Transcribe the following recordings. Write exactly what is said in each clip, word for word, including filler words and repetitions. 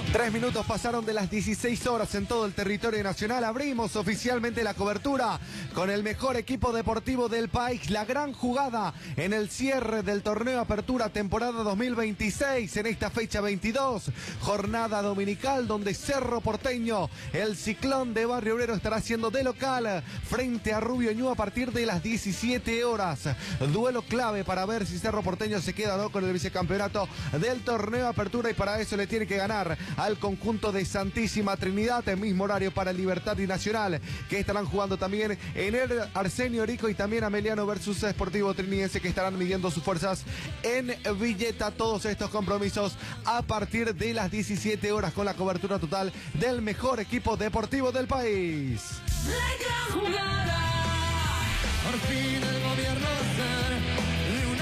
Tres minutos pasaron de las dieciséis horas en todo el territorio nacional. Abrimos oficialmente la cobertura con el mejor equipo deportivo del país. La gran jugada en el cierre del torneo Apertura temporada dos mil veintiséis en esta fecha veintidós. Jornada dominical donde Cerro Porteño, el Ciclón de Barrio Obrero, estará haciendo de local frente a Rubio Ñu a partir de las diecisiete horas. Duelo clave para ver si Cerro Porteño se queda o no con el vicecampeonato del torneo Apertura, y para eso le tiene que ganar al conjunto de Santísima Trinidad. El mismo horario para Libertad y Nacional, que estarán jugando también en el Arsenio Rico, y también Ameliano versus Sportivo Trinidense, que estarán midiendo sus fuerzas en Villeta. Todos estos compromisos a partir de las diecisiete horas con la cobertura total del mejor equipo deportivo del país. La gran jugada, por fin el gobierno de una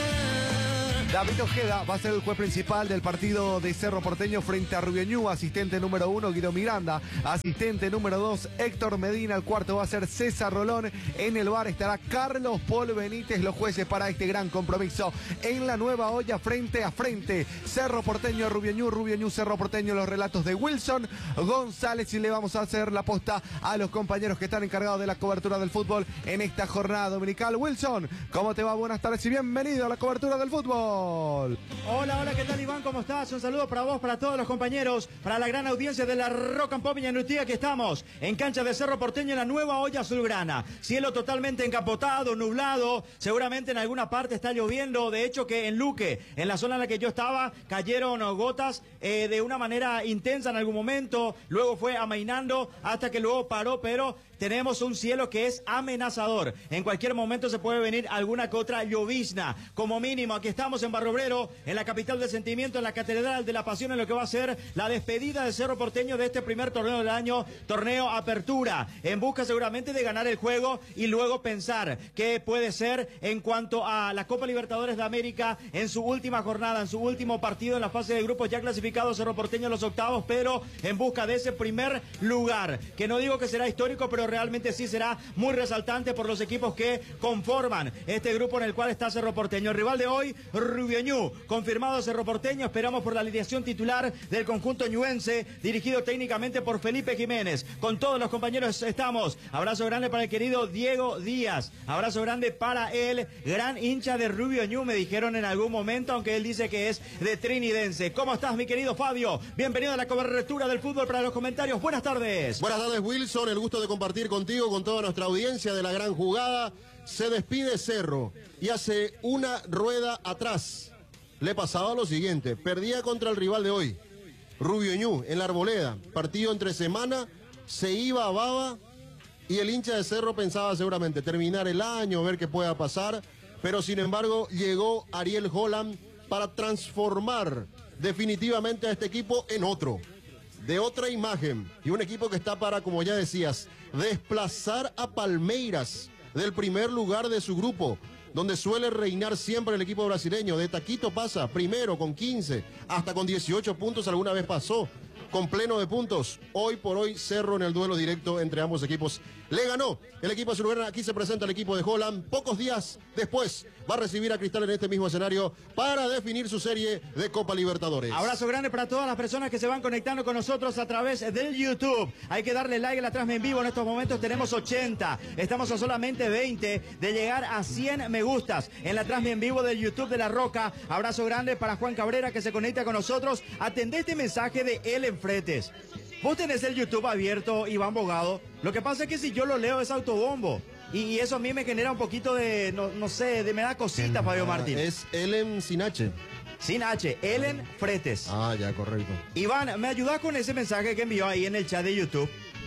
mujer. David Ojeda va a ser el juez principal del partido de Cerro Porteño frente a Rubio Ñu. Asistente número uno, Guido Miranda. Asistente número dos, Héctor Medina. El cuarto va a ser César Rolón. En el bar estará Carlos Paul Benítez, los jueces para este gran compromiso en la nueva olla frente a frente. Cerro Porteño, Rubio Ñu, Rubio Ñu, Cerro Porteño. Los relatos de Wilson González, y le vamos a hacer la posta a los compañeros que están encargados de la cobertura del fútbol en esta jornada dominical. Wilson, ¿cómo te va? Buenas tardes y bienvenido a la cobertura del fútbol. Hola, hola, ¿qué tal, Iván? ¿Cómo estás? Un saludo para vos, para todos los compañeros, para la gran audiencia de la Rock and Pop Ñanutía, que estamos en cancha de Cerro Porteño en la nueva olla azulgrana. Cielo totalmente encapotado, nublado, seguramente en alguna parte está lloviendo. De hecho, que en Luque, en la zona en la que yo estaba, cayeron gotas eh, de una manera intensa en algún momento, luego fue amainando hasta que luego paró, pero tenemos un cielo que es amenazador. En cualquier momento se puede venir alguna que otra llovizna. Como mínimo, aquí estamos en Barrio Obrero, en la capital del sentimiento, en la Catedral de la Pasión, en lo que va a ser la despedida de Cerro Porteño de este primer torneo del año, torneo Apertura, en busca seguramente de ganar el juego y luego pensar qué puede ser en cuanto a la Copa Libertadores de América en su última jornada, en su último partido en la fase de grupos, ya clasificado Cerro Porteño en los octavos, pero en busca de ese primer lugar, que no digo que será histórico, pero realmente sí será muy resaltante por los equipos que conforman este grupo en el cual está Cerro Porteño. El rival de hoy, Rubio Ñu, confirmado Cerro Porteño. Esperamos por la alineación titular del conjunto ñuense, dirigido técnicamente por Felipe Jiménez. Con todos los compañeros estamos. Abrazo grande para el querido Diego Díaz. Abrazo grande para el gran hincha de Rubio Ñu, me dijeron en algún momento, aunque él dice que es de Trinidense. ¿Cómo estás, mi querido Fabio? Bienvenido a la cobertura del fútbol para los comentarios. Buenas tardes. Buenas tardes, Wilson. El gusto de compartir contigo, con toda nuestra audiencia de la gran jugada. Se despide Cerro y hace una rueda atrás. Le pasaba lo siguiente: perdía contra el rival de hoy, Rubio Ñu, en la Arboleda. Partido entre semana, se iba a Baba y el hincha de Cerro pensaba seguramente terminar el año, ver qué pueda pasar. Pero sin embargo llegó Ariel Holland para transformar definitivamente a este equipo en otro, de otra imagen, y un equipo que está para, como ya decías, desplazar a Palmeiras del primer lugar de su grupo, donde suele reinar siempre el equipo brasileño. De taquito pasa primero con quince, hasta con dieciocho puntos alguna vez pasó, con pleno de puntos. Hoy por hoy Cerro, en el duelo directo entre ambos equipos, le ganó el equipo azulgrana. Aquí se presenta el equipo de Holland. Pocos días después va a recibir a Cristal en este mismo escenario para definir su serie de Copa Libertadores. Abrazo grande para todas las personas que se van conectando con nosotros a través del YouTube. Hay que darle like a la transmisión en vivo. En estos momentos tenemos ochenta. Estamos a solamente veinte de llegar a cien me gustas en la transmisión en vivo del YouTube de La Roca. Abrazo grande para Juan Cabrera, que se conecta con nosotros. Atendé este mensaje de Ellen Fretes. Vos tenés el YouTube abierto, Iván Bogado. Lo que pasa es que si yo lo leo es autobombo. Y, y eso a mí me genera un poquito de, no, no sé, de, me da cosita, el, Fabio Martín. Es Ellen sin H. Sin H, Ellen Fretes. Ah, ya, correcto. Iván, ¿me ayudás con ese mensaje que envió ahí en el chat de YouTube?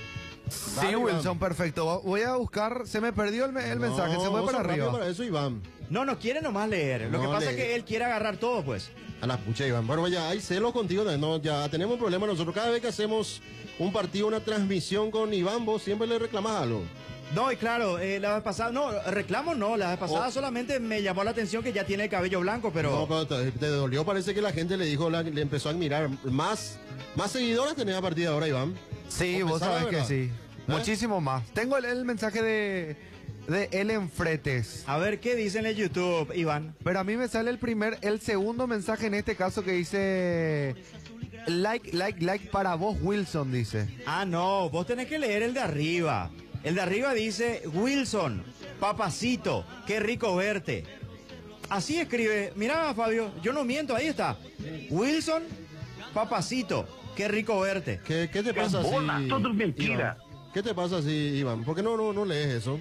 Sí, Dale, Wilson, perfecto. Voy a buscar, se me perdió el, el no, mensaje, se fue para arriba. Para eso, Iván. No, no quiere nomás leer. Lo no que pasa lee. es que él quiere agarrar todo, pues. A la pucha, Iván. Bueno, ya hay celos contigo. No, ya tenemos un problema nosotros. Cada vez que hacemos un partido, una transmisión con Iván, vos siempre le reclamás algo. No, y claro, eh, la vez pasada, no, reclamo no, la vez pasada oh. solamente me llamó la atención que ya tiene el cabello blanco, pero... No, pero te, te dolió, parece que la gente le dijo, la, le empezó a admirar. Más, más seguidores tenés a partir de ahora, Iván. Sí, vos sabés que sí. ¿Eh? Muchísimo más. Tengo el, el mensaje de, de Ellen Fretes. A ver, ¿qué dice en el YouTube, Iván? Pero a mí me sale el primer, el segundo mensaje en este caso que dice... like, like, like para vos, Wilson, dice. Ah, no, vos tenés que leer el de arriba. El de arriba dice, Wilson, papacito, qué rico verte. Así escribe, mira Fabio, yo no miento, ahí está. Wilson, papacito, qué rico verte. ¿Qué, qué te pasa si... Todo es mentira. Iván? ¿Qué te pasa si, Iván? ¿Por qué no, no, no lees eso?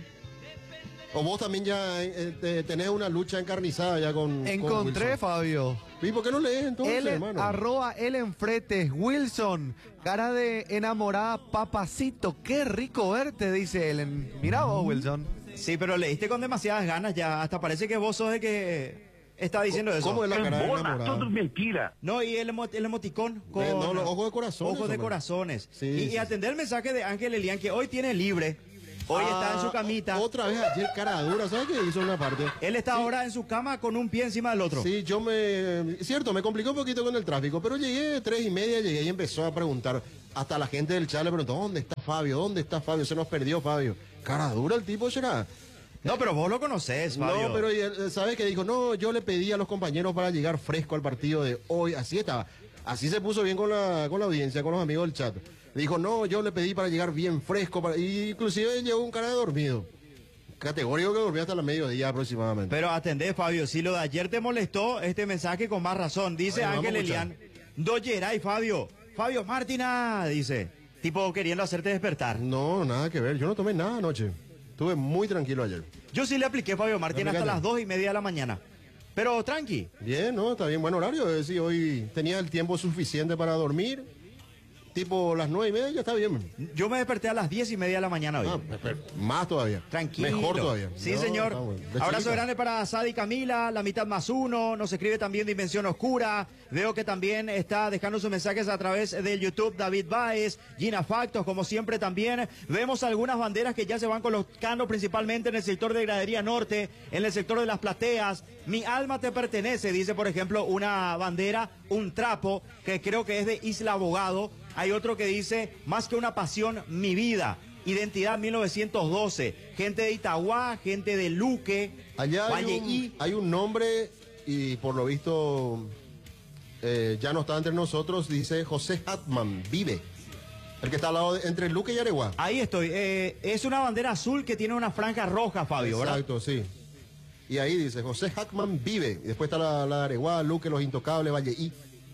O vos también ya eh, te- tenés una lucha encarnizada ya con Encontré, con Wilson. Fabio. ¿Y por qué no lees entonces, Ellen, hermano? arroba Ellen Fretes, Wilson, cara de enamorada, papacito, qué rico verte, dice Ellen. Mira vos, Wilson. Sí, pero leíste con demasiadas ganas ya, hasta parece que vos sos el que está diciendo eso. ¿Cómo es la cara de Bola, enamorada? todo es mentira. No, y el, emo- el emoticón con Eh, no, los ojos de corazones, ojos de hombre. corazones. Sí, y, sí, y sí. atender el mensaje de Ángel Elian, que hoy tiene libre. Hoy está en su Ah, camita. Otra vez ayer cara dura, ¿sabes qué hizo una parte? Él está ahora en su cama con un pie encima del otro. Sí, yo me... Cierto, me complicó un poquito con el tráfico, pero llegué tres y media, llegué y empezó a preguntar. Hasta la gente del chat le preguntó, ¿dónde está Fabio? ¿Dónde está Fabio? Se nos perdió Fabio. Cara dura el tipo, será. No, pero vos lo conocés, Fabio. No, pero y él, ¿sabes qué dijo? No, yo le pedí a los compañeros para llegar fresco al partido de hoy. Así estaba. Así se puso bien con la, con la audiencia, con los amigos del chat. Dijo, no, yo le pedí para llegar bien fresco. Para... Y inclusive llegó un cara de dormido. Categórico que durmió hasta la mediodía aproximadamente. Pero atendés, Fabio, si lo de ayer te molestó, este mensaje con más razón. Dice Bueno, Ángel vamos a Elian, Doyeray, Fabio. Fabio Martina, dice. Tipo queriendo hacerte despertar. No, nada que ver. Yo no tomé nada anoche. Estuve muy tranquilo ayer. Yo sí le apliqué, Fabio Martín, ¿Le hasta aplicaste? las dos y media de la mañana. Pero tranqui. Bien, ¿no? Está bien, buen horario. Es decir, hoy tenía el tiempo suficiente para dormir. Tipo las nueve y media ya está bien. Yo me desperté a las diez y media de la mañana hoy. Ah, pero más todavía. Tranquilo. Mejor todavía. Sí, No, señor. está bueno. De Abrazo chiquito. grande para Sadi Camila, la mitad más uno. Nos escribe también Dimensión Oscura. Veo que también está dejando sus mensajes a través del YouTube David Baez, Gina Factos, como siempre también. Vemos algunas banderas que ya se van colocando principalmente en el sector de Gradería Norte, en el sector de las plateas. Mi alma te pertenece, dice por ejemplo una bandera, un trapo, que creo que es de Isla Abogado. Hay otro que dice, más que una pasión, mi vida. Identidad mil novecientos doce. Gente de Itagua, gente de Luque, Allá hay Valleí. un, hay un nombre y por lo visto eh, ya no está entre nosotros, dice José Hatman, vive. El que está al lado de- entre Luque y Areguá. Ahí estoy. Eh, es una bandera azul que tiene una franja roja, Fabio, ¿verdad? Exacto, sí. Y ahí dice José Hackman vive. Y después está la, la de Areguá, Luque, Los Intocables, Valleí.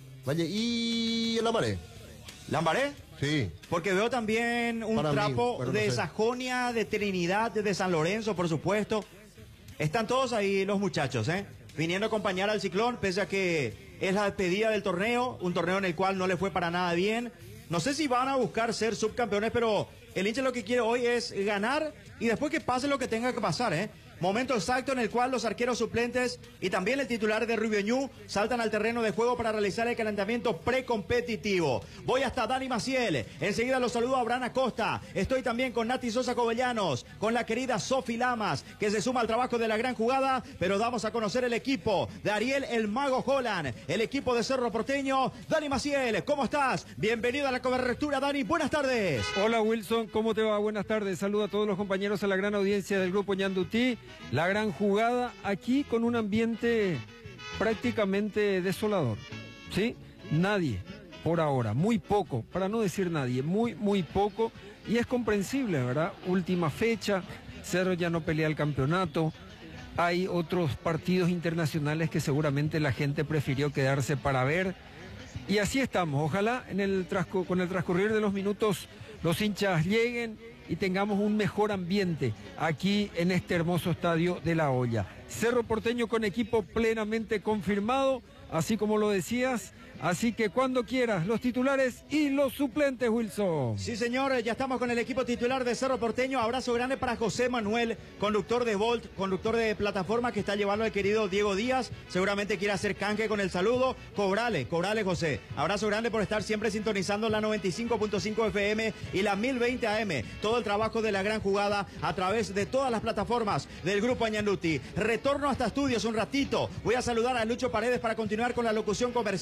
Valleí en la Maré. ¿Lambaré? Sí. Porque veo también un Para mí, trapo pero no de sé. Sajonia, de Trinidad, de San Lorenzo, por supuesto. Están todos ahí los muchachos, ¿eh? Viniendo a acompañar al Ciclón, pese a que es la despedida del torneo, un torneo en el cual no le fue para nada bien. No sé si van a buscar ser subcampeones, pero el hincha lo que quiere hoy es ganar y después que pase lo que tenga que pasar, ¿eh? Momento exacto en el cual los arqueros suplentes y también el titular de Rubio Ñu saltan al terreno de juego para realizar el calentamiento precompetitivo. Voy hasta Dani Maciel. Enseguida los saludo a Abraham Acosta. Estoy también con Nati Sosa Covellanos, con la querida Sofi Lamas, que se suma al trabajo de la gran jugada, pero damos a conocer el equipo de Ariel el Mago Holland, el equipo de Cerro Porteño. Dani Maciel, ¿cómo estás? Bienvenido a la cobertura, Dani. Buenas tardes. Hola Wilson, ¿cómo te va? Buenas tardes. Saludo a todos los compañeros, a la gran audiencia del grupo Ñandutí. La gran jugada aquí con un ambiente prácticamente desolador. ¿Sí? Nadie, por ahora, muy poco, para no decir nadie, muy, muy poco. Y es comprensible, ¿verdad? Última fecha, Cerro ya no pelea el campeonato. Hay otros partidos internacionales que seguramente la gente prefirió quedarse para ver. Y así estamos. Ojalá en el transcu- con el transcurrir de los minutos los hinchas lleguen y tengamos un mejor ambiente aquí en este hermoso estadio de La Hoya. Cerro Porteño con equipo plenamente confirmado, así como lo decías. Así que cuando quieras, los titulares y los suplentes, Wilson. Sí, señor, ya estamos con el equipo titular de Cerro Porteño. Abrazo grande para José Manuel, conductor de Volt, conductor de plataforma que está llevando al querido Diego Díaz. Seguramente quiere hacer canje con el saludo. Cobrale, cobrale, José. Abrazo grande por estar siempre sintonizando la noventa y cinco punto cinco F M y la mil veinte A M. Todo el trabajo de la gran jugada a través de todas las plataformas del grupo Ñandutí. Retorno hasta estudios un ratito. Voy a saludar a Lucho Paredes para continuar con la locución comercial.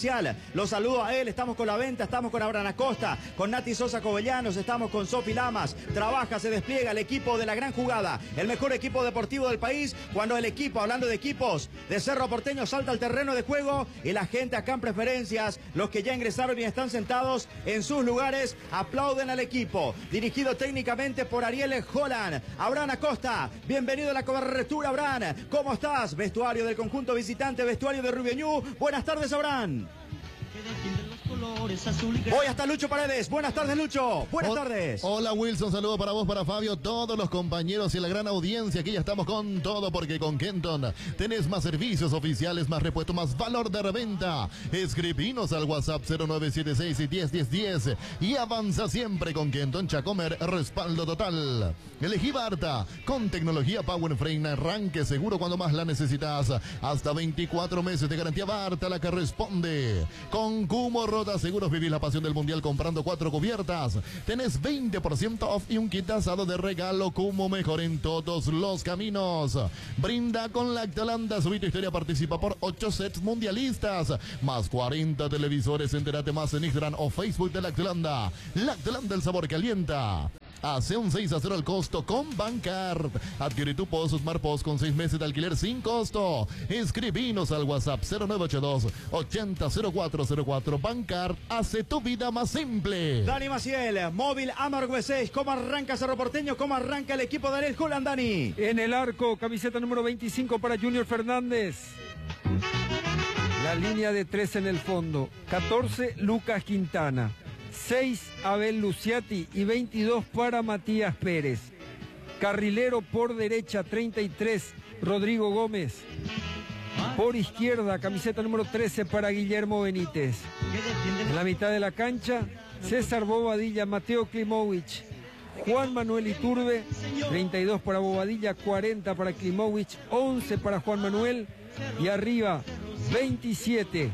Los saludo a él. Estamos con la venta, estamos con Abraham Acosta, con Nati Sosa Covellanos, estamos con Sofi Lamas. Trabaja, se despliega el equipo de la gran jugada, el mejor equipo deportivo del país. Cuando el equipo, hablando de equipos, de Cerro Porteño salta al terreno de juego y la gente acá en preferencias, los que ya ingresaron y están sentados en sus lugares, aplauden al equipo. Dirigido técnicamente por Ariel Holland. Abraham Acosta, bienvenido a la cobertura, Abraham. ¿Cómo estás? Vestuario del conjunto visitante, vestuario de Rubio Ñu. Buenas tardes, Abraham. Voy hasta Lucho Paredes. Buenas tardes, Lucho. Buenas O tardes. Hola, Wilson. Saludo para vos, para Fabio, todos los compañeros y la gran audiencia. Aquí ya estamos con todo porque con Kenton tenés más servicios oficiales, más repuesto, más valor de reventa. Escribinos al WhatsApp cero nueve siete seis diez diez diez y avanza siempre con Kenton Chacomer, respaldo total. Elegí Barta con tecnología Power Frame, arranque seguro cuando más la necesitas. Hasta veinticuatro meses de garantía Barta, la que responde. Con Cumo Rota Seguros vivís la pasión del mundial comprando cuatro cubiertas. Tenés veinte por ciento off y un kit asado de regalo. Cumo, mejor en todos los caminos. Brinda con Lactolanda, subí tu historia, participa por ocho sets mundialistas. Más cuarenta televisores, entérate más en Instagram o Facebook de Lactolanda. Lactolanda, el sabor que alienta. Hace un seis a cero al costo con Bancard. Adquiere tu Pozo Smart Post con seis meses de alquiler sin costo. Escribinos al WhatsApp cero nueve ocho dos ochenta cero cuatro cero cuatro. Bancard hace tu vida más simple. Dani Maciel, móvil Amargo seis. ¿Cómo arranca Cerro Porteño? ¿Cómo arranca el equipo de Ariel Holland, Dani? En el arco, camiseta número veinticinco para Junior Fernández. La línea de tres en el fondo. catorce, Lucas Quintana. seis, Abel Luciati y veintidós para Matías Pérez. Carrilero por derecha, treinta y tres, Rodrigo Gómez. Por izquierda, camiseta número trece para Guillermo Benítez. En la mitad de la cancha, César Bobadilla, Mateo Klimovich, Juan Manuel Iturbe, treinta y dos para Bobadilla, cuarenta para Klimovich, once para Juan Manuel y arriba, veintisiete,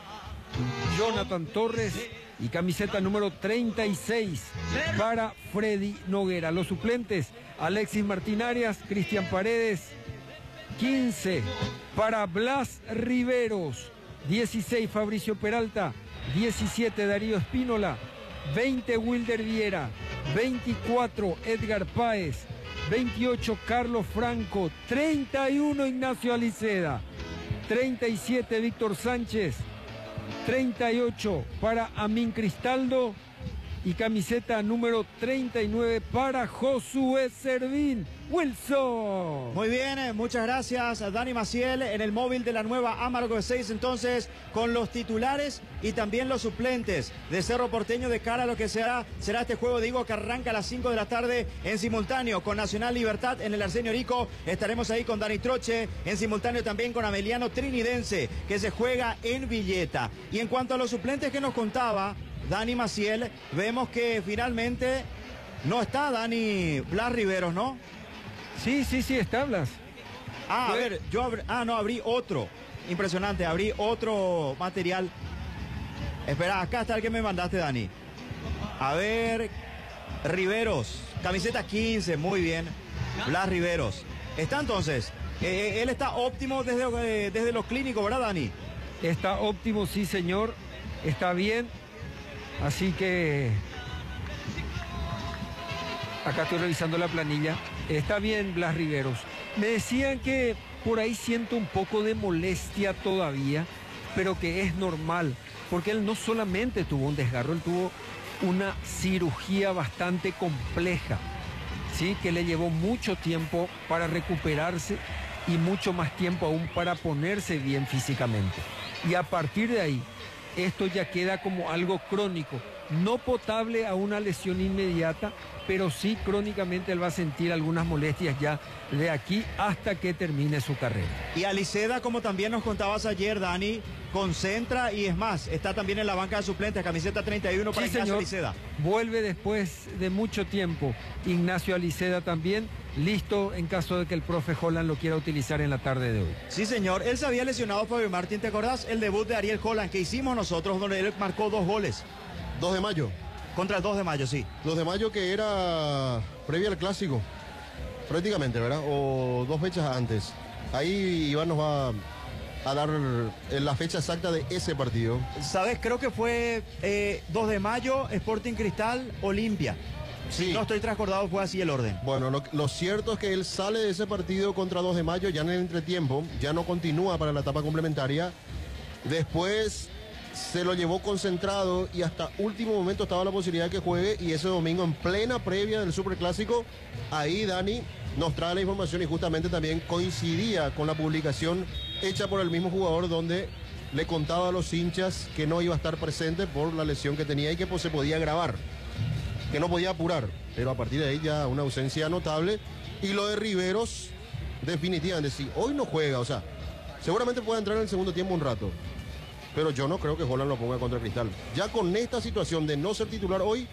Jonathan Torres. Y camiseta número treinta y seis para Freddy Noguera. Los suplentes, Alexis Martín Arias, Cristian Paredes. quince para Blas Riveros. dieciséis, Fabricio Peralta. diecisiete, Darío Espínola. veinte, Wilder Viera. veinticuatro, Edgar Páez. veintiocho, Carlos Franco. treinta y uno, Ignacio Aliceda. treinta y siete, Víctor Sánchez. treinta y ocho para Amin Cristaldo y camiseta número treinta y nueve para Josué Servín. Wilson. Muy bien, eh, muchas gracias a Dani Maciel en el móvil de la nueva Amargo seis, entonces con los titulares y también los suplentes de Cerro Porteño de cara a lo que será, será este juego, digo, que arranca a las cinco de la tarde en simultáneo con Nacional Libertad en el Arsenio Rico. Estaremos ahí con Dani Troche, en simultáneo también con Ameliano Trinidense, que se juega en Villeta. Y en cuanto a los suplentes que nos contaba Dani Maciel, vemos que finalmente no está Dani Blas Riveros, ¿no? Sí, sí, sí, está Blas. Ah, a ver, yo abrí, ah, no, abrí otro. Impresionante, abrí otro material. Espera, acá está el que me mandaste, Dani. A ver, Riveros, camiseta quince, muy bien. Blas Riveros. Está entonces, eh, él está óptimo desde, eh, desde los clínicos, ¿verdad, Dani? Está óptimo, sí, señor. Está bien. Así que acá estoy revisando la planilla. Está bien Blas Riveros. Me decían que por ahí siento un poco de molestia todavía, pero que es normal, porque él no solamente tuvo un desgarro, él tuvo una cirugía bastante compleja, ¿sí? Que le llevó mucho tiempo para recuperarse y mucho más tiempo aún para ponerse bien físicamente. Y a partir de ahí, esto ya queda como algo crónico, no potable a una lesión inmediata, pero sí crónicamente él va a sentir algunas molestias ya de aquí hasta que termine su carrera. Y Aliceda, como también nos contabas ayer, Dani, concentra y es más, está también en la banca de suplentes, camiseta treinta y uno para sí, Ignacio señor. Aliceda. Vuelve después de mucho tiempo Ignacio Aliceda también, listo en caso de que el profe Holland lo quiera utilizar en la tarde de hoy. Sí, señor, él se había lesionado, Fabio Martín, ¿te acordás? El debut de Ariel Holland que hicimos nosotros, donde él marcó dos goles. dos de mayo. Contra el dos de mayo, sí. dos de mayo que era previa al clásico, prácticamente, ¿verdad? O dos fechas antes. Ahí Iván nos va a dar eh, la fecha exacta de ese partido. ¿Sabes? Creo que fue eh, dos de mayo, Sporting Cristal, Olimpia. Sí. No estoy transcordado, fue así el orden. Bueno, lo, lo cierto es que él sale de ese partido contra dos de mayo, ya en el entretiempo, ya no continúa para la etapa complementaria. Después se lo llevó concentrado y hasta último momento estaba la posibilidad de que juegue, y ese domingo en plena previa del Superclásico, ahí Dani nos trae la información y justamente también coincidía con la publicación hecha por el mismo jugador donde le contaba a los hinchas que no iba a estar presente por la lesión que tenía y que pues, se podía grabar, que no podía apurar, pero a partir de ahí ya una ausencia notable. Y lo de Riveros, definitivamente, si hoy no juega, o sea, seguramente puede entrar en el segundo tiempo un rato, pero yo no creo que Holland lo ponga contra Cristal. Ya con esta situación de no ser titular hoy,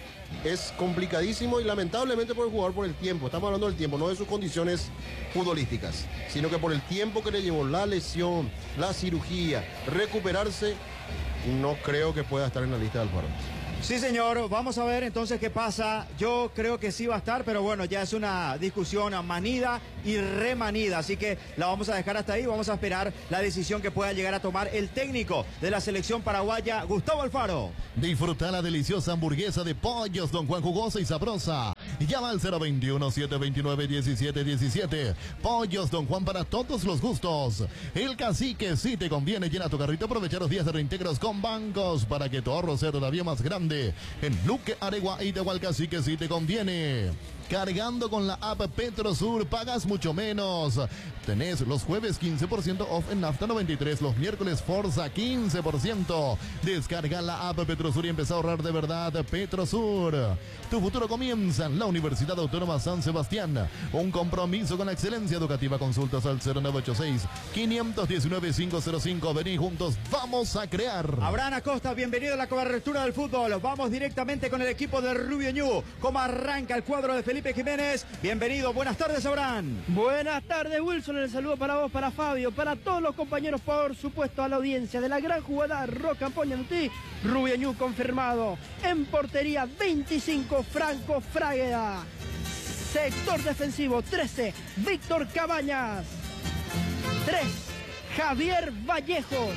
es complicadísimo y lamentablemente por el jugador, por el tiempo, estamos hablando del tiempo, no de sus condiciones futbolísticas, sino que por el tiempo que le llevó la lesión, la cirugía, recuperarse, no creo que pueda estar en la lista de Alfaro. Sí, señor, vamos a ver entonces qué pasa. Yo creo que sí va a estar, pero bueno, ya es una discusión manida y remanida, así que la vamos a dejar hasta ahí. Vamos a esperar la decisión que pueda llegar a tomar el técnico de la selección paraguaya, Gustavo Alfaro. Disfruta la deliciosa hamburguesa de Pollos Don Juan, jugosa y sabrosa. Llama al cero veintiuno, setecientos veintinueve, diecisiete diecisiete. Pollos Don Juan, para todos los gustos. El Cacique, si te conviene, llena tu carrito, aprovecha los días de reintegros con bancos para que tu ahorro sea todavía más grande. En Luque, Aregua y Tehualcacique, si te conviene. Cargando con la app Petrosur pagas mucho menos. Tenés los jueves quince por ciento off en Nafta noventa y tres, los miércoles Forza quince por ciento. Descarga la app Petrosur y empieza a ahorrar de verdad. Petrosur. Tu futuro comienza en la Universidad Autónoma San Sebastián. Un compromiso con la excelencia educativa. Consultas al cero nueve ocho seis, cinco uno nueve, cinco cero cinco. Vení juntos, vamos a crear. Abraham Acosta, bienvenido a la cobertura del fútbol. Vamos directamente con el equipo de Rubio Ñu. ¿Cómo arranca el cuadro de Felipe Jiménez? Bienvenido, buenas tardes, Abraham. Buenas tardes, Wilson. El saludo para vos, para Fabio, para todos los compañeros, por supuesto a la audiencia de la gran jugada Roca Poñantí. Rubio Ñu confirmado. En portería veinticinco, Franco Fragueda. Sector defensivo trece, Víctor Cabañas. tres, Javier Vallejos.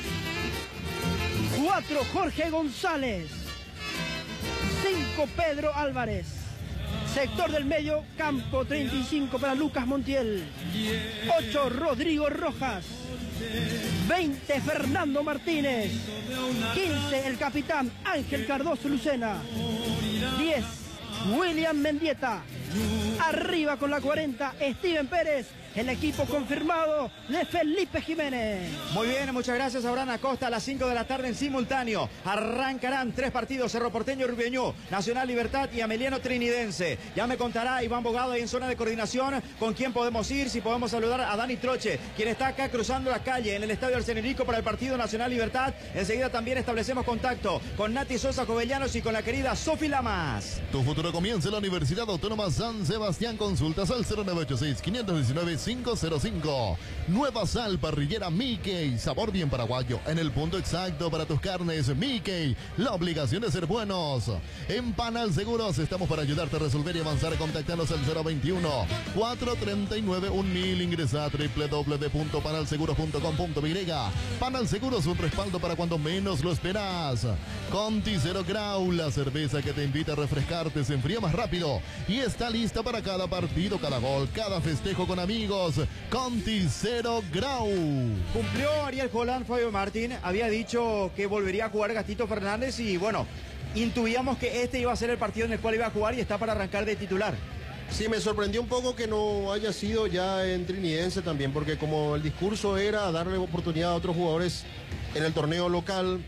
cuatro, Jorge González. cinco, Pedro Álvarez. Sector del medio campo treinta y cinco para Lucas Montiel. ocho, Rodrigo Rojas. veinte, Fernando Martínez. quince, el capitán Ángel Cardoso Lucena. diez, William Mendieta. Arriba con la cuarenta, Steven Pérez. El equipo confirmado de Felipe Jiménez. Muy bien, muchas gracias, Abraham Acosta. A las cinco de la tarde en simultáneo arrancarán tres partidos: Cerro Porteño, Rubio Ñu, Nacional Libertad y Ameliano Trinidense. Ya me contará Iván Bogado ahí en zona de coordinación con quién podemos ir, si podemos saludar a Dani Troche, quien está acá cruzando la calle en el Estadio Arsenerico para el partido Nacional Libertad. Enseguida también establecemos contacto con Nati Sosa Jovellanos y con la querida Sofi Lamas. Tu futuro comienza en la Universidad Autónoma San Sebastián. Consultas al cero nueve ocho seis, cinco uno nueve, cinco cero cinco. Nueva sal parrillera Mickey, sabor bien paraguayo, en el punto exacto para tus carnes. Mickey, la obligación de ser buenos. En Panal Seguros estamos para ayudarte a resolver y avanzar. Contactanos al cero veintiuno, cuatrocientos treinta y nueve, mil. Ingresa a doble u doble u doble u punto panal seguros punto com punto b y. Panal Seguros, un respaldo para cuando menos lo esperas. Conti Zero Grau, la cerveza que te invita a refrescarte, se enfría más rápido y está lista para cada partido, cada gol, cada festejo con amigos. Conti Zero Grau. Cumplió Ariel Holland. Fabio Martín había dicho que volvería a jugar Gastito Fernández y bueno, intuíamos que este iba a ser el partido en el cual iba a jugar y está para arrancar de titular. Sí, me sorprendió un poco que no haya sido ya en Trinidense también, porque como el discurso era darle oportunidad a otros jugadores en el torneo local,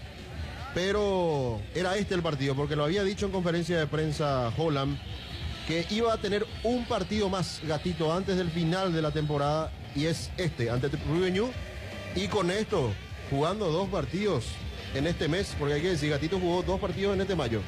pero era este el partido, porque lo había dicho en conferencia de prensa Holland, que iba a tener un partido más, Gatito, antes del final de la temporada, y es este, ante Rubio Ñu, y con esto, jugando dos partidos en este mes, porque hay que decir, Gatito jugó dos partidos en este mayo.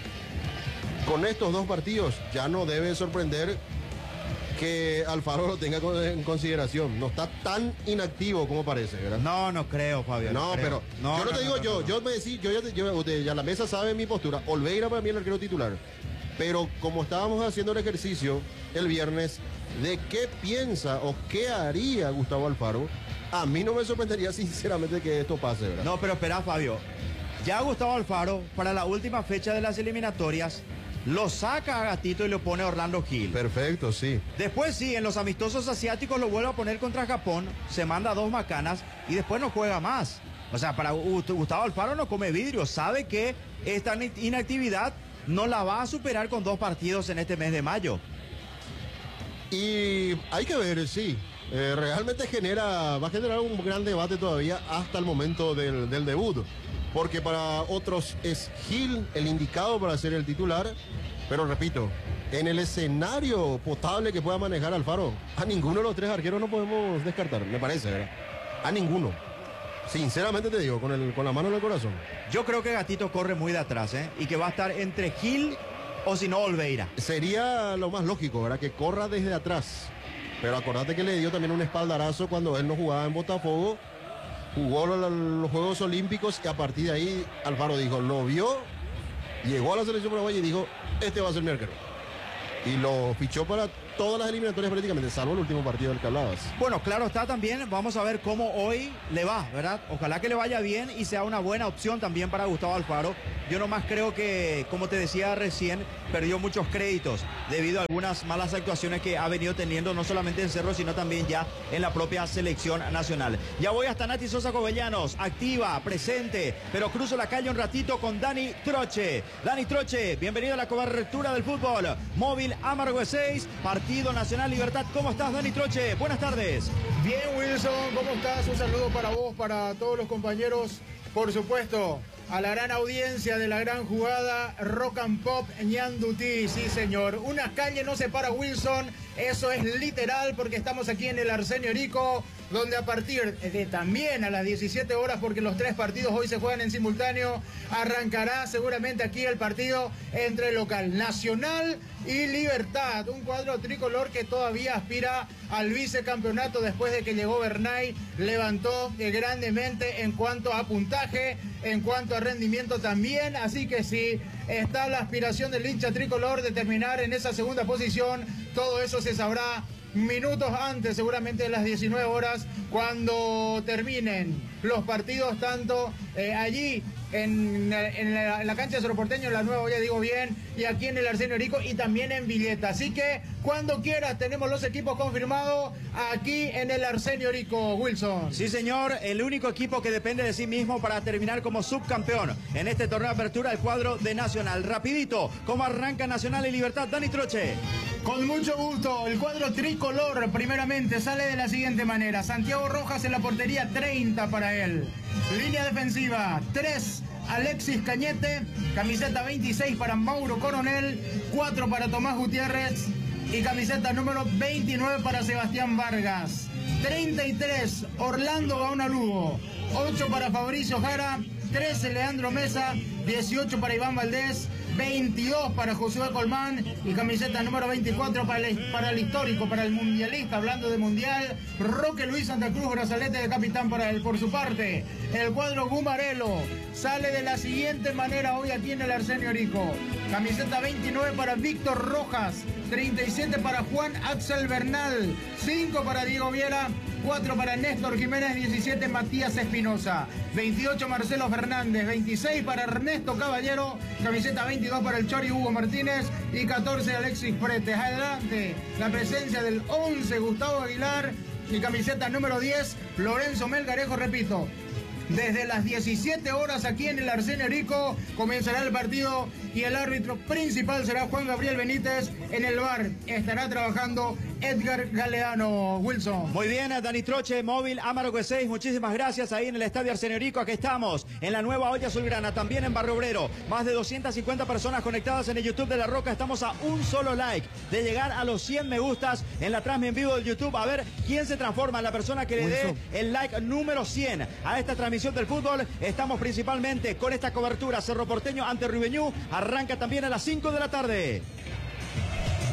Con estos dos partidos ya no debe sorprender que Alfaro lo tenga en consideración. No está tan inactivo como parece, ¿verdad? No, no creo, Fabio. No, no creo. pero no, yo no, no te digo no, yo, no, no. yo me decía, yo ya, yo, usted, ya la mesa sabe mi postura. Olveira para mí el arquero titular. Pero como estábamos haciendo el ejercicio el viernes de qué piensa o qué haría Gustavo Alfaro, a mí no me sorprendería sinceramente que esto pase, ¿verdad? No, pero espera, Fabio. Ya Gustavo Alfaro, para la última fecha de las eliminatorias, lo saca a Gatito y lo pone a Orlando Gil. Perfecto, sí. Después sí, en los amistosos asiáticos lo vuelve a poner contra Japón, se manda dos macanas y después no juega más. O sea, para Gustavo Alfaro no come vidrio, sabe que esta inactividad no la va a superar con dos partidos en este mes de mayo. Y hay que ver, sí. Eh, realmente genera, va a generar un gran debate todavía hasta el momento del, del debut. Porque para otros es Gil el indicado para ser el titular. Pero repito, en el escenario potable que pueda manejar Alfaro, a ninguno de los tres arqueros no podemos descartar, me parece, ¿verdad? A ninguno. Sinceramente te digo, con, el, con la mano en el corazón. Yo creo que Gatito corre muy de atrás, ¿eh? Y que va a estar entre Gil o si no Olveira. Sería lo más lógico, ¿verdad? Que corra desde atrás. Pero acordate que le dio también un espaldarazo cuando él no jugaba en Botafogo. Jugó los, los Juegos Olímpicos y a partir de ahí Alfaro dijo, lo vio, llegó a la selección paraguaya y dijo, este va a ser mi arquero. Y lo fichó para todas las eliminatorias prácticamente, salvo el último partido del que hablabas. Bueno, claro está también, vamos a ver cómo hoy le va, ¿verdad? Ojalá que le vaya bien y sea una buena opción también para Gustavo Alfaro. Yo nomás creo que, como te decía recién, perdió muchos créditos debido a algunas malas actuaciones que ha venido teniendo, no solamente en Cerro, sino también ya en la propia selección nacional. Ya voy hasta Nati Sosa Covellanos, activa, presente, pero cruzo la calle un ratito con Dani Troche. Dani Troche, bienvenido a la cobertura del fútbol. Móvil Amargo seis, Partido Nacional Libertad. ¿Cómo estás, Dani Troche? Buenas tardes. Bien, Wilson, ¿cómo estás? Un saludo para vos, para todos los compañeros, por supuesto, a la gran audiencia de la gran jugada Rock and Pop Ñandutí. Sí, señor. Una calle no separa, Wilson. Eso es literal porque estamos aquí en el Arsenio Rico, donde a partir de también a las diecisiete horas, porque los tres partidos hoy se juegan en simultáneo, arrancará seguramente aquí el partido entre local Nacional y Libertad. Un cuadro tricolor que todavía aspira al vicecampeonato después de que llegó Bernay, levantó grandemente en cuanto a puntaje, en cuanto a rendimiento también. Así que sí, está la aspiración del hincha tricolor de terminar en esa segunda posición. Todo eso se sabrá minutos antes, seguramente de las diecinueve horas, cuando terminen los partidos, tanto eh, allí en, en, la, en la cancha de Cerro Porteño, en la nueva, ya digo bien, y aquí en el Arsenio Rico y también en Villeta. Así que cuando quieras tenemos los equipos confirmados aquí en el Arsenio Rico, Wilson. Sí, señor, el único equipo que depende de sí mismo para terminar como subcampeón en este torneo de apertura, el cuadro de Nacional. Rapidito, ¿cómo arranca Nacional y Libertad? Dani Troche. Con mucho gusto, el cuadro tricolor primeramente sale de la siguiente manera. Santiago Rojas en la portería, treinta para él. Línea defensiva, tres, Alexis Cañete. Camiseta veintiséis para Mauro Coronel, cuatro para Tomás Gutiérrez y camiseta número veintinueve para Sebastián Vargas. treinta y tres, Orlando Gaona Lugo. ocho para Fabricio Jara, trece Leandro Mesa, dieciocho para Iván Valdés, veintidós para Josué Colmán y camiseta número veinticuatro para el, para el histórico, para el mundialista, hablando de mundial, Roque Luis Santa Cruz, brazalete de capitán para él. Por su parte, el cuadro Gumarelo sale de la siguiente manera hoy aquí en el Arsenio Rico. Camiseta veintinueve para Víctor Rojas, treinta y siete para Juan Axel Bernal, cinco para Diego Viera, cuatro para Néstor Jiménez, diecisiete Matías Espinosa, veintiocho Marcelo Fernández, veintiséis para Ernesto Caballero, camiseta veintidós para el Chori Hugo Martínez y catorce Alexis Fretes. Adelante la presencia del once Gustavo Aguilar y camiseta número diez Lorenzo Melgarejo. Repito, desde las diecisiete horas aquí en el Arsenio Rico comenzará el partido y el árbitro principal será Juan Gabriel Benítez. En el V A R estará trabajando Edgar Galeano. Wilson. Muy bien, Dani Troche, Móvil Amargo seis, muchísimas gracias. Ahí en el Estadio Arsenio Rico, aquí estamos, en la nueva olla azulgrana, también en Barrio Obrero. Más de doscientas cincuenta personas conectadas en el YouTube de La Roca. Estamos a un solo like de llegar a los cien me gustas en la transmisión en vivo del YouTube. A ver quién se transforma en la persona que le dé el like número cien a esta transmisión del fútbol. Estamos principalmente con esta cobertura Cerro Porteño ante Ribeñú. Arranca también a las cinco de la tarde.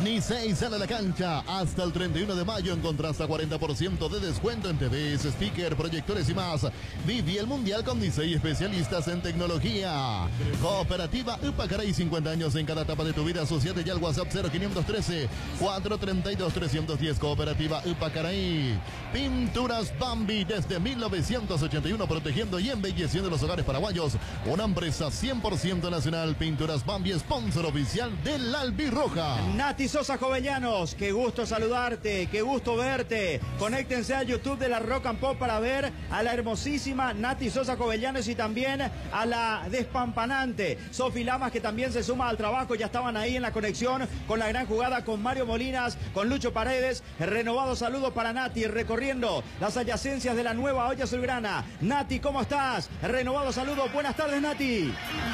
Ni seis sale a la cancha. Hasta el treinta y uno de mayo encontrás hasta cuarenta por ciento de descuento en T Vs, stickers, proyectores y más. Viví el mundial con dieciséis especialistas en tecnología. Cooperativa Upacaray, cincuenta años en cada etapa de tu vida. Asociate ya al WhatsApp cero quinientos trece, cuatrocientos treinta y dos, trescientos diez. Cooperativa Upacaray. Pinturas Bambi desde mil novecientos ochenta y uno, protegiendo y embelleciendo los hogares paraguayos. Una empresa cien por ciento nacional. Pinturas Bambi, sponsor oficial del Albirroja. Nati Sosa Jovellanos, qué gusto saludarte, qué gusto verte. Conéctense al YouTube de la Rock and Pop para ver a la hermosísima Nati Sosa Jovellanos y también a la despampanante Sofi Lamas, que también se suma al trabajo. Ya estaban ahí en la conexión con la gran jugada con Mario Molinas, con Lucho Paredes. Renovado saludo para Nati, recorriendo las adyacencias de la nueva olla azulgrana. Nati, ¿cómo estás? Renovado saludo, buenas tardes, Nati.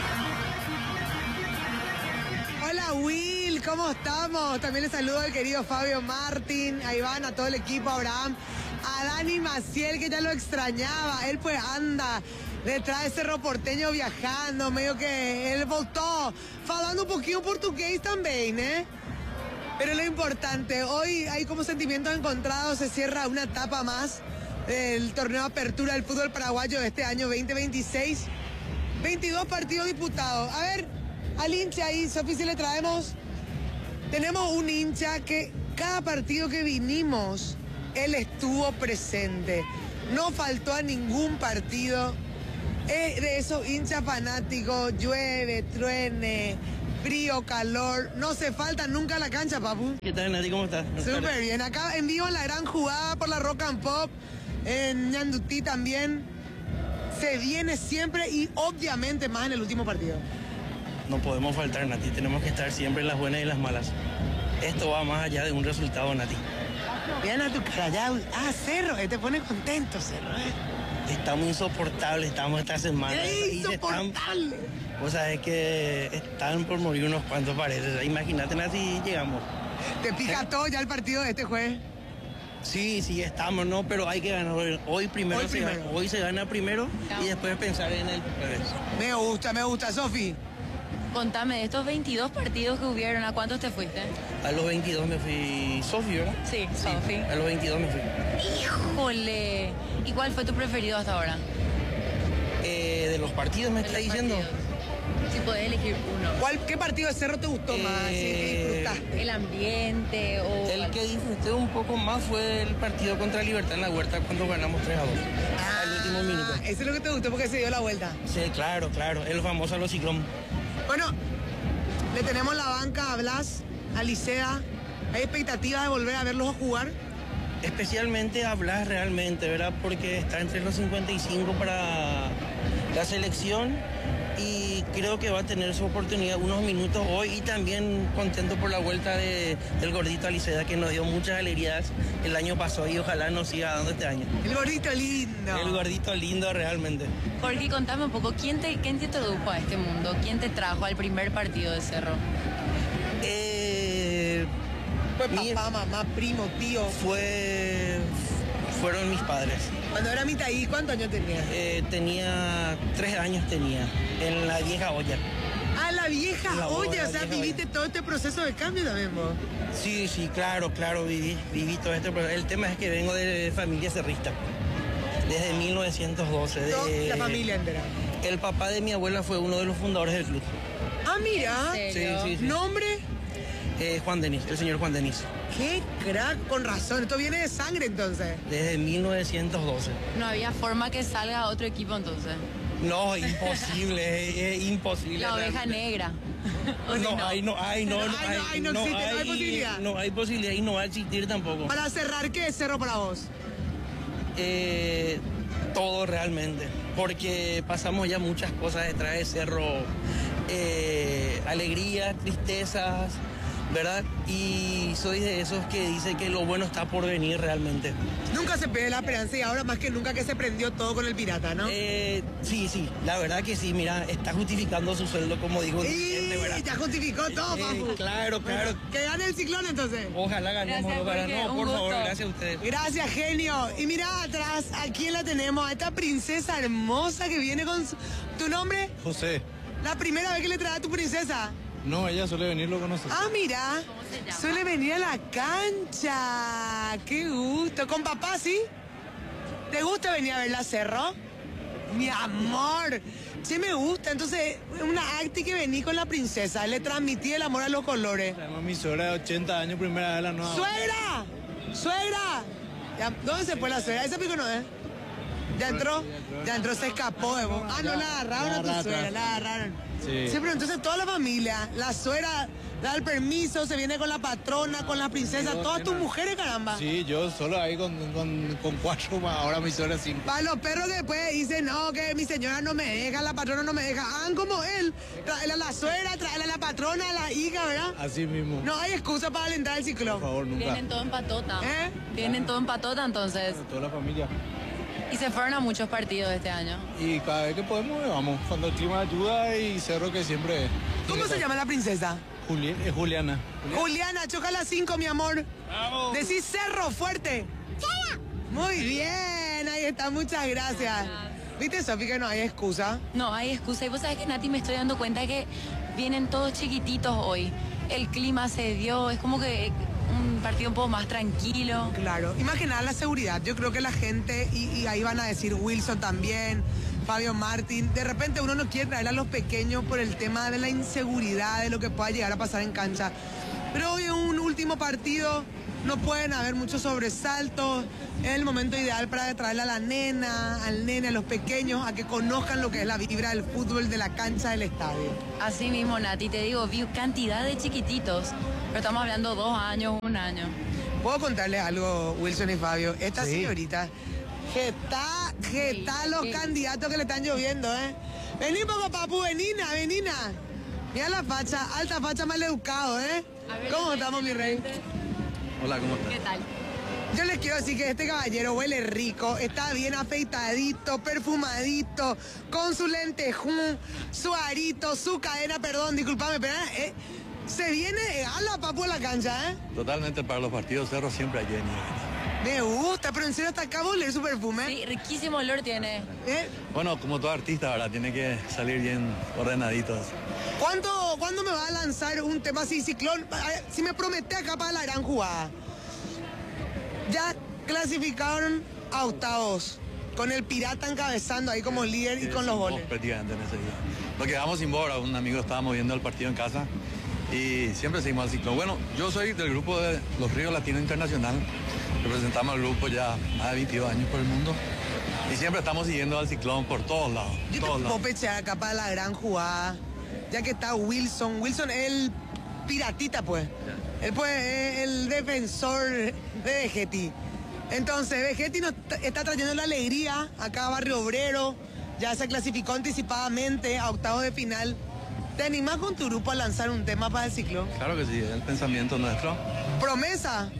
Hola Will, ¿cómo estamos? También le saludo al querido Fabio Martín, a Iván, a todo el equipo, a Abraham, a Dani Maciel, que ya lo extrañaba. Él pues anda detrás de Cerro Porteño viajando, medio que él voltó, falando un poquito portugués también, ¿eh? Pero lo importante, hoy hay como sentimientos encontrados, se cierra una etapa más del torneo Apertura del fútbol paraguayo de este año veinte veintiséis. veintidós partidos disputados. A ver, al hincha ahí, Sofi, si le traemos, tenemos un hincha que cada partido que vinimos, él estuvo presente. No faltó a ningún partido. Es de esos hinchas fanáticos, llueve, truene, frío, calor, no se falta nunca a la cancha, papu. ¿Qué tal, Nati? ¿Cómo estás? Súper bien, acá en vivo en la gran jugada por la Rock and Pop, en Ñandutí también. Se viene siempre y obviamente más en el último partido. No podemos faltar, Nati, tenemos que estar siempre en las buenas y las malas. Esto va más allá de un resultado, Nati. Vean a tu cara ya. Ah, Cerro, te pone contento, Cerro, ¿eh? Estamos insoportables, estamos esta semana. ¡Es insoportable! O sea, es que están por morir unos cuantos, parece. Imagínate, Nati, llegamos. ¿Te pica todo ya el partido de este jueves? Sí, sí, estamos, ¿no? Pero hay que ganar hoy, hoy primero. Hoy se primero. Gana, hoy se gana primero y después pensar en el jueves. Me gusta, me gusta, Sofi. Contame, de estos veintidós partidos que hubieron, ¿a cuántos te fuiste? A los veintidós me fui. Sofi, ¿verdad? Sí, Sofi. A los veintidós me fui. Híjole. ¿Y cuál fue tu preferido hasta ahora? Eh, de los partidos me De está los diciendo. partidos. Si podés elegir uno. ¿Cuál, ¿Qué partido de Cerro te gustó Eh, más? ¿Qué disfrutaste? El ambiente o... El que disfruté un poco más fue el partido contra Libertad en la Huerta cuando ganamos tres a dos. Ah, al último minuto. Eso es lo que te gustó porque se dio la vuelta. Sí, claro, claro. El famoso a los Ciclón. Bueno, le tenemos la banca a Blas, a Licea. ¿Hay expectativas de volver a verlos jugar? Especialmente a Blas realmente, ¿verdad? Porque está entre los cincuenta y cinco para la selección y creo que va a tener su oportunidad unos minutos hoy y también contento por la vuelta de, del gordito Aliceda que nos dio muchas alegrías el año pasado y ojalá nos siga dando este año. El gordito lindo. El gordito lindo realmente. Jorge, contame un poco, ¿quién te, quién te introdujo a este mundo? ¿Quién te trajo al primer partido de Cerro? Eh, Fue mi- papá, mamá, primo, tío. Fue, fueron mis padres. Cuando era Mitaí, ¿cuántos años tenías? Eh, tenía, tres años tenía, en la vieja olla. Ah, la vieja La boda, olla, la o sea, vieja viviste todo este proceso de cambio también vos. Sí, sí, claro, claro, viví, viví todo esto. Pero el tema es que vengo de familia cerrista, desde mil novecientos doce. De, Toda la familia entera. El papá de mi abuela fue uno de los fundadores del club. Ah, mira. ¿En Sí, serio? sí, sí. ¿Nombre? Eh, Juan Denis, el señor Juan Denis, Qué crack, con razón. Esto viene de sangre entonces. desde mil novecientos doce. No había forma que salga a otro equipo entonces. No, imposible, es, es imposible. La oveja realmente. negra. O si No, hay, no hay, no, no Ay, no hay, no existe, no hay posibilidad. No hay posibilidad y no va a existir tampoco. Para cerrar, ¿qué es Cerro para vos? Eh, todo realmente, porque pasamos ya muchas cosas detrás de Cerro, eh, alegrías, tristezas, ¿verdad? Y soy de esos que dice que lo bueno está por venir realmente. Nunca se pierde la esperanza y ahora más que nunca que se prendió todo con el pirata, ¿no? Eh, sí, sí, la verdad que sí, mira, está justificando su sueldo como digo. Y ¿verdad? ya justificó todo, Eh, papu. claro, claro. Que gane el ciclón entonces. Ojalá ganemos, Gracias, ojalá. Jorge, No, un por favor, gusto. gracias a ustedes. Gracias, genio. Y mira atrás, ¿a quién la tenemos? A esta princesa hermosa que viene con su... ¿Tu nombre? José, La primera vez que le traes a tu princesa. No, ella suele venirlo con nosotros. Ah, mira, suele venir a la cancha. Qué gusto. ¿Con papá, sí? ¿Te gusta venir a ver la Cerro? Mi amor. Sí me gusta. Entonces, una acti que vení con la princesa. Le transmití el amor a los colores. Tenemos mi suegra de ochenta años, primera vez la nueva. ¡Suegra! ¡Suegra! Ya, ¿dónde se fue la suegra? ¿Esa pico no es? ¿Ya entró? Ya entró, se escapó de vos. Ah, no, la agarraron a tu suegra, la agarraron. Sí. Sí, pero entonces toda la familia, la suegra da el permiso, se viene con la patrona, con la princesa, todas tus mujeres, caramba. Sí, yo solo ahí con, con, con cuatro más, ahora mi suegra cinco. Para los perros después dicen, no, que mi señora no me deja, la patrona no me deja. Hagan como él, traerle a la suegra, traerle a la patrona, a la hija, ¿verdad? Así mismo. No hay excusa para alentar el ciclón. Por favor, nunca. Vienen todo en patota. ¿Eh? Vienen todo en patota, entonces. Toda la familia. Y se fueron a muchos partidos este año. Y cada vez que podemos, vamos. Cuando el clima ayuda y Cerro que siempre... ¿Cómo se llama la princesa? Juli es Juliana. Juliana, choca las cinco, mi amor. ¡Vamos! Decís Cerro, fuerte. ¡Cerro! Muy bien, ahí está, muchas gracias. ¿Viste, Sofi, que no hay excusa? No hay excusa. Y vos sabés que, Nati, me estoy dando cuenta que vienen todos chiquititos hoy. El clima se dio, es como que un partido un poco más tranquilo. Claro, y más que nada la seguridad. Yo creo que la gente, y, y ahí van a decir Wilson también, Fabio Martín, de repente uno no quiere traer a los pequeños por el tema de la inseguridad, de lo que pueda llegar a pasar en cancha. Pero hoy en un último partido no pueden haber muchos sobresaltos. Es el momento ideal para traerle a la nena, al nene, a los pequeños, a que conozcan lo que es la vibra del fútbol, de la cancha del estadio. Así mismo, Nati, te digo, vi cantidad de chiquititos. Pero estamos hablando dos años, un año. ¿Puedo contarles algo, Wilson y Fabio? Esta Sí. señorita, geta, geta los sí. candidatos que le están lloviendo, ¿eh? Vení, papá, papu, venina, venina. Mira la facha, alta facha, mal educado, ¿eh? A ver, ¿Cómo ¿qué estamos, mi rey? Hola, ¿cómo estás? ¿Qué tal? Yo les quiero decir que este caballero huele rico, está bien afeitadito, perfumadito, con su lentejún, su arito, su cadena, perdón, discúlpame, pero eh, se viene a la papu a la cancha, ¿eh? Totalmente, para los partidos Cerro siempre hay Jenny. Me gusta, pero en serio hasta acá oler su perfume. Sí, riquísimo olor tiene. ¿Eh? Bueno, como todo artista, ¿verdad? Tiene que salir bien ordenaditos. ¿Cuánto, ¿Cuándo me va a lanzar un tema así, Ciclón? A ver, si me promete acá para la gran jugada. Ya clasificaron a octavos, con el Pirata encabezando ahí como líder y Eh, con los sin voz goles. prácticamente en ese día. Lo quedamos sin voz, un amigo estábamos viendo el partido en casa y siempre seguimos al ciclón. Bueno, yo soy del grupo de los Ríos Latino Internacional, representamos al grupo ya más de veintidós años por el mundo y siempre estamos siguiendo al ciclón por todos lados. Yo todos te lados. puedo pechear acá para la gran jugada, ya que está Wilson. Wilson es el piratita, pues. Él pues es el defensor de Vegetti. Entonces, Vegetti nos t- está trayendo la alegría acá a Barrio Obrero. Ya se clasificó anticipadamente a octavos de final. ¿Te animás con tu grupo a lanzar un tema para el ciclón? Claro que sí, es el pensamiento nuestro. ¿Promesa?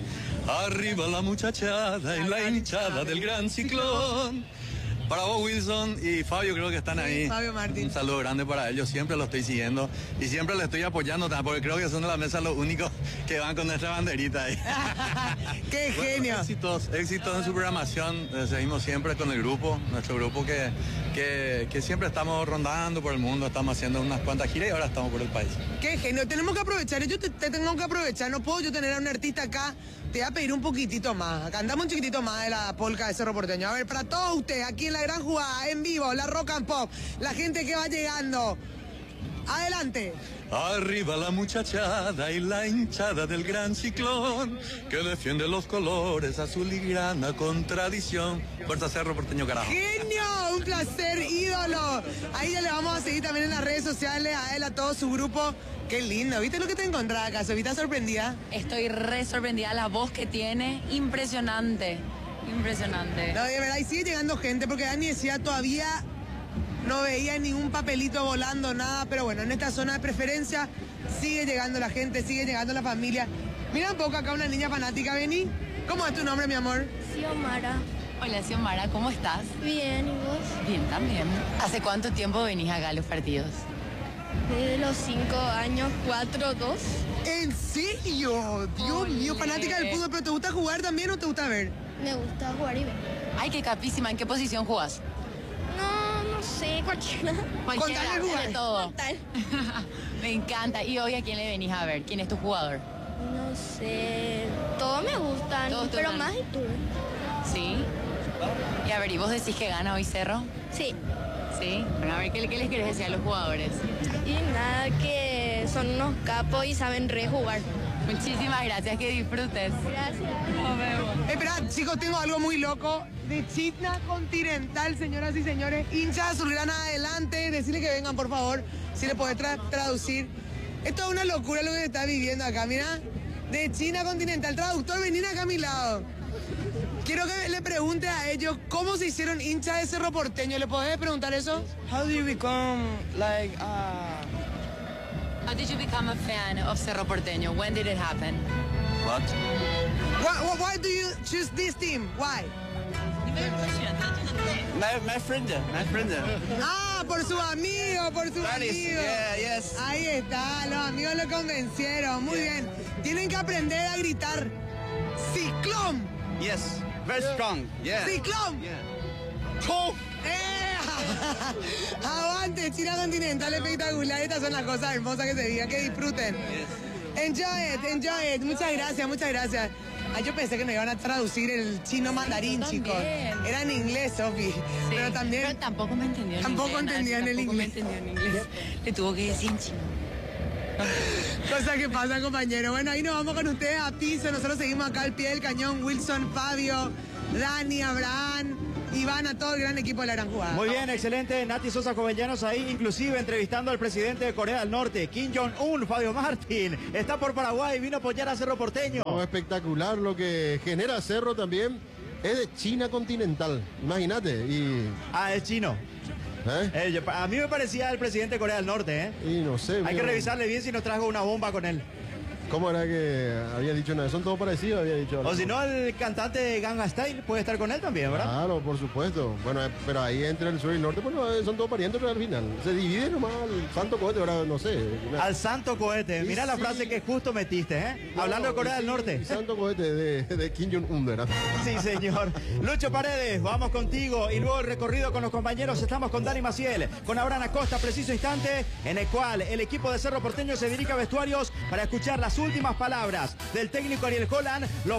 Arriba la muchachada y la hinchada del gran ciclón. Para vos, Wilson y Fabio, creo que están ahí. Fabio Martín. Un saludo grande para ellos. Siempre lo estoy siguiendo y siempre les estoy apoyando, porque creo que son de la mesa los únicos que van con nuestra banderita ahí. ¡Qué genio! Éxitos, éxitos en su programación. Eh, seguimos siempre con el grupo, nuestro grupo que, que, que siempre estamos rondando por el mundo, estamos haciendo unas cuantas giras y ahora estamos por el país. ¡Qué genio! Tenemos que aprovechar. Yo te, te tengo que aprovechar. No puedo yo tener a un artista acá. Te voy a pedir un poquitito más. Acá andamos un chiquitito más de la polca de Cerro Porteño. A ver, para todos ustedes, aquí en la gran jugada, en vivo, la Rock and Pop, la gente que va llegando. Adelante. Arriba la muchachada y la hinchada del gran ciclón que defiende los colores azul y grana con tradición. Fuerza Cerro Porteño, carajo. ¡Genio! Un placer, ídolo. Ahí ya le vamos a seguir también en las redes sociales a él, a todo su grupo. Qué lindo. ¿Viste lo que te encontraba acá? ¿Sofía, estás sorprendida? Estoy re sorprendida, la voz que tiene, impresionante. Impresionante. No, de verdad, y sigue llegando gente porque Dani decía todavía no veía ningún papelito volando, nada, pero bueno, en esta zona de preferencia sigue llegando la gente, sigue llegando la familia. Mira un poco acá una niña fanática, vení. ¿Cómo es tu nombre, mi amor? Xiomara. Hola, Xiomara, ¿cómo estás? Bien, ¿y vos? Bien, también. ¿Hace cuánto tiempo venís acá a los partidos? Desde los cinco años, cuatro, dos. ¿En serio? Dios mío, fanática del fútbol, pero ¿te gusta jugar también o te gusta ver? Me gusta jugar y ver. Ay, qué capísima, ¿en qué posición jugás? No, no No sé, cualquiera. Cualquiera, Contale jugar. de todo. Total. Me encanta. ¿Y hoy a quién le venís a ver? ¿Quién es tu jugador? No sé. Todos me gustan, Todos te pero gustan. más Iturbe. ¿Sí? Y a ver, ¿y vos decís que gana hoy Cerro? Sí. Sí. Bueno, a ver, ¿qué, qué les querés decir a los jugadores? Y nada, que son unos capos y saben rejugar. Muchísimas gracias, que disfrutes. Gracias. Nos vemos. Espera, chicos, tengo algo muy loco. De China Continental, señoras y señores. Hincha azulgrana adelante. Decirle que vengan, por favor. Si le podés tra- traducir. Esto es una locura lo que está viviendo acá, mira. De China Continental. Traductor, venir acá a mi lado. Quiero que le pregunte a ellos cómo se hicieron hinchas de Cerro Porteño. ¿Le podés preguntar eso? How do you become like uh How did you become a fan of Cerro Porteño? When did it happen? What? Why, why- why do you choose this team? Why? my my friend, my friend. Ah, por su amigo, por su That is- amigo. yeah, yes. Ahí está, los amigos lo convencieron. Muy bien. Tienen que aprender a gritar Ciclón. Yes, very strong. Yeah. Ciclón. Cool. ¡Eh! Aguante, China Continental espectacular. Estas son las cosas hermosas que se digan, que disfruten. Enjoy it, enjoy it. Muchas gracias, muchas gracias. Ah, yo pensé que me iban a traducir el chino mandarín, yo chicos. también. Era en inglés, Sofi. Pero también. Pero tampoco me entendió en Tampoco inglés. entendía en el Tampoco me inglés. entendió en inglés. Le tuvo que decir en chino. Cosas que pasan, compañero. Bueno, ahí nos vamos con ustedes a piso. Nosotros seguimos acá al pie del cañón. Wilson, Fabio, Dani, Abraham, Iván, a todo el gran equipo de la gran jugada. Muy bien, excelente. Nati Sosa Covellanos ahí, inclusive entrevistando al presidente de Corea del Norte, Kim Jong-un, Fabio Martín. Está por Paraguay, vino a apoyar a Cerro Porteño. No, espectacular lo que genera Cerro también. Es de China Continental, imagínate. Y... Ah, es chino. ¿Eh? Eh, yo- a mí me parecía el presidente de Corea del Norte, ¿eh? Y no sé. Hay que pero- revisarle bien si nos trajo una bomba con él. ¿Cómo era que había dicho nada? Son todos parecidos, había dicho. O si no, el cantante de Gangnam Style puede estar con él también, ¿verdad? Claro, por supuesto. Bueno, eh, pero ahí entre el sur y el norte, pues no, eh, son todos parientes, pero al final se divide nomás el santo cohete, ahora no sé. Una- Al santo cohete. Sí, Mira la sí. frase que justo metiste, ¿eh? No, Hablando de Corea sí, del Norte. el santo cohete de, de Kim Jong-un, ¿verdad? Sí, señor. Lucho Paredes, vamos contigo. Y luego el recorrido con los compañeros. Estamos con Dani Maciel, con Abraham Acosta, preciso instante en el cual el equipo de Cerro Porteño se dirige a vestuarios para escuchar las últimas palabras del técnico Ariel Holland. Los